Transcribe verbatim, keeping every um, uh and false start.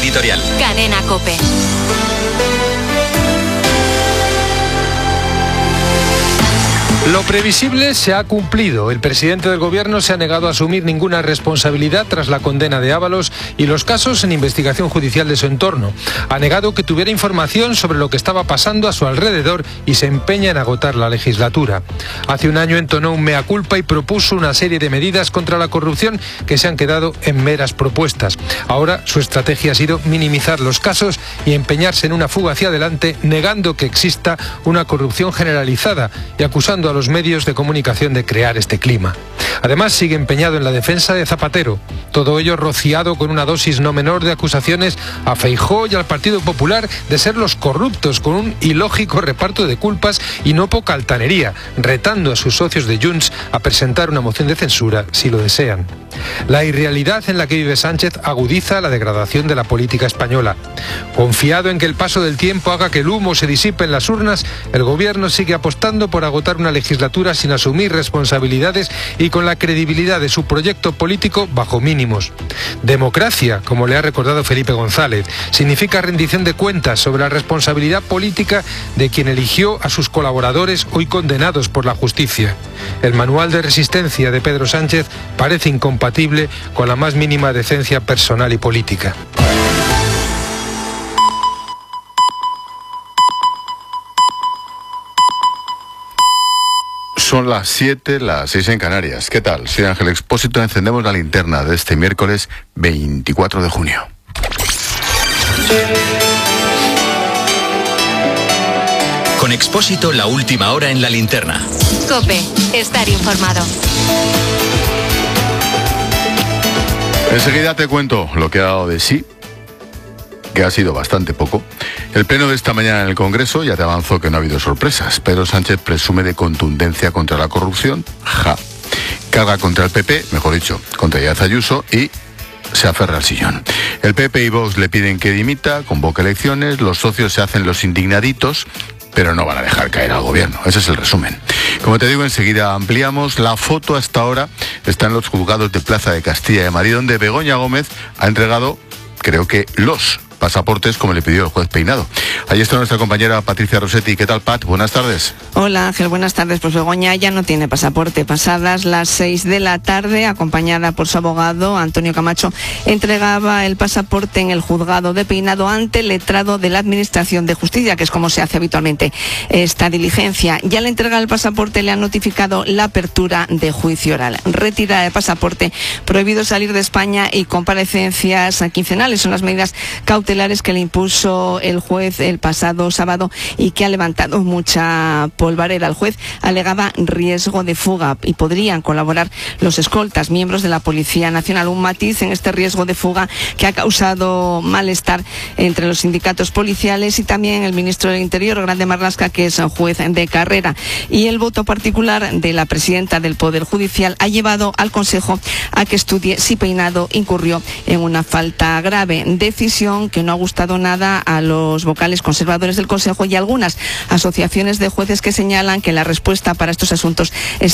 editorial. Cadena COPE. Lo previsible se ha cumplido. El presidente del gobierno se ha negado a asumir ninguna responsabilidad tras la condena de Ábalos y los casos en investigación judicial de su entorno. Ha negado que tuviera información sobre lo que estaba pasando a su alrededor y se empeña en agotar la legislatura. Hace un año entonó un mea culpa y propuso una serie de medidas contra la corrupción que se han quedado en meras propuestas. Ahora su estrategia ha sido minimizar los casos y empeñarse en una fuga hacia adelante, negando que exista una corrupción generalizada y acusando a los medios de comunicación de crear este clima. Además, sigue empeñado en la defensa de Zapatero. Todo ello rociado con una dosis no menor de acusaciones a Feijóo y al Partido Popular de ser los corruptos, con un ilógico reparto de culpas y no poca altanería, retando a sus socios de Junts a presentar una moción de censura si lo desean. La irrealidad en la que vive Sánchez agudiza la degradación de la política española. Confiado en que el paso del tiempo haga que el humo se disipe en las urnas, el gobierno sigue apostando por agotar una legislatura sin asumir responsabilidades y con la credibilidad de su proyecto político bajo mínimos. Democracia, como le ha recordado Felipe González, significa rendición de cuentas sobre la responsabilidad política de quien eligió a sus colaboradores hoy condenados por la justicia. El manual de resistencia de Pedro Sánchez parece incompatible con la más mínima decencia personal y política. Son las siete, las seis en Canarias. ¿Qué tal? Soy Ángel Expósito. Encendemos la linterna de este miércoles veinticuatro de junio. Con Expósito, la última hora en la linterna. COPE, estar informado. Enseguida te cuento lo que ha dado de sí, que ha sido bastante poco. El pleno de esta mañana en el Congreso ya te avanzó que no ha habido sorpresas. Pedro Sánchez presume de contundencia contra la corrupción, ja. Carga contra el P P, mejor dicho, contra Díaz Ayuso, y se aferra al sillón. El P P y Vox le piden que dimita, convoque elecciones, los socios se hacen los indignaditos, pero no van a dejar caer al gobierno. Ese es el resumen. Como te digo, enseguida ampliamos. La foto hasta ahora está en los juzgados de Plaza de Castilla de Madrid, donde Begoña Gómez ha entregado, creo que, los pasaportes como le pidió el juez Peinado. Ahí está nuestra compañera Patricia Rossetti. ¿Qué tal, Pat? Buenas tardes. Hola, Ángel. Buenas tardes. Pues Begoña ya no tiene pasaporte. Pasadas las seis de la tarde, acompañada por su abogado, Antonio Camacho, entregaba el pasaporte en el juzgado de Peinado ante el letrado de la Administración de Justicia, que es como se hace habitualmente esta diligencia. Ya al entregar el pasaporte le han notificado la apertura de juicio oral. Retira el pasaporte, prohibido salir de España y comparecencias quincenales. Son las medidas cautelares que le impuso el juez el pasado sábado y que ha levantado mucha polvareda. El juez alegaba riesgo de fuga y podrían colaborar los escoltas, miembros de la Policía Nacional. Un matiz en este riesgo de fuga que ha causado malestar entre los sindicatos policiales y también el ministro del Interior, Grande Marlaska, que es juez de carrera. Y el voto particular de la presidenta del Poder Judicial ha llevado al Consejo a que estudie si Peinado incurrió en una falta grave. Decisión que no ha gustado nada a los vocales conservadores del Consejo y algunas asociaciones de jueces que señalan que la respuesta para estos asuntos es